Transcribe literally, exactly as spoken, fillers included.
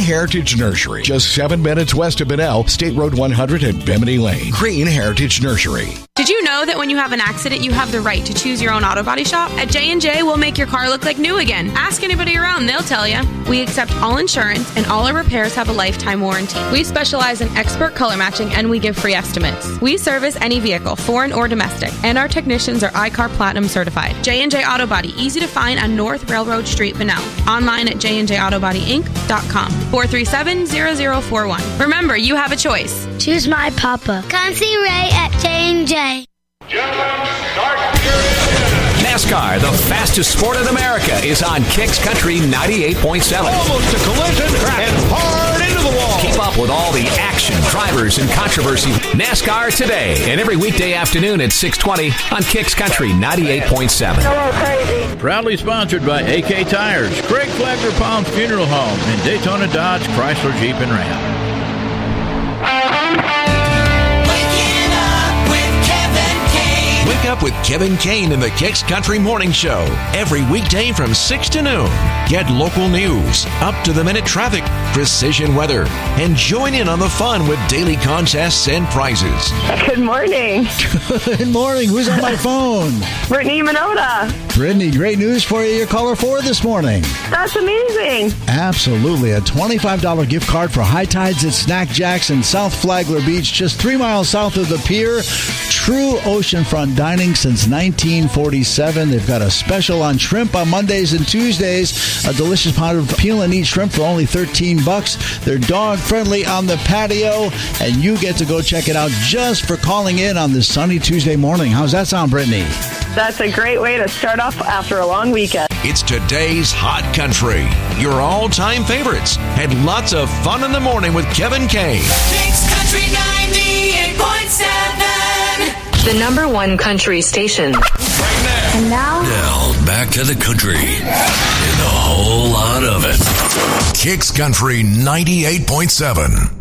Heritage Nursery, just seven minutes west of Bunnell, State Road one hundred and Bimini Lane. Green Heritage Nursery. Did you know that when you have an accident, you have the right to choose your own auto body shop? At J and J, we'll make your car look like new again. Ask anybody around, they'll tell you. We accept all insurance, and all our repairs have a lifetime warranty. We specialize in expert color matching, and we give free estimates. We service any vehicle, foreign or domestic, and our technicians are I C A R Platinum certified. J and J Auto Body, easy to find on North Railroad Street, Bunnell. Online at j and j auto body inc dot com. four three seven, zero zero four one. Remember, you have a choice. Choose my papa. Come see Ray at J and J. NASCAR, the fastest sport in America, is on Kicks Country ninety-eight point seven. Almost a collision and hard into the wall. Keep up with all the action, drivers, and controversy. NASCAR Today, and every weekday afternoon at six twenty on Kicks Country ninety-eight point seven. Hello, crazy. Proudly sponsored by A K Tires, Craig Flagler Palms Funeral Home, and Daytona Dodge, Chrysler, Jeep, and Ram. Wake up with Kevin Kane in the Kicks Country Morning Show every weekday from six to noon. Get local news, up-to-the-minute traffic, precision weather, and join in on the fun with daily contests and prizes. Good morning. Good morning. Who's on my phone? Brittany Minota. Brittany, great news for you. You're caller four this morning. That's amazing. Absolutely. A twenty-five dollars gift card for High Tides at Snack Jacks in South Flagler Beach, just three miles south of the pier. True oceanfront dining since nineteen forty-seven. They've got a special on shrimp on Mondays and Tuesdays. A delicious pot of peel and eat shrimp for only thirteen bucks. They're dog friendly on the patio, and you get to go check it out just for calling in on this sunny Tuesday morning. How's that sound, Brittany? That's a great way to start off after a long weekend. It's today's Hot Country, your all-time favorites, and lots of fun in the morning with Kevin Kane. Kicks Country ninety-eight point seven. The number one country station. Right now. And now? Now, back to the country. And a whole lot of it. Kicks Country ninety-eight point seven.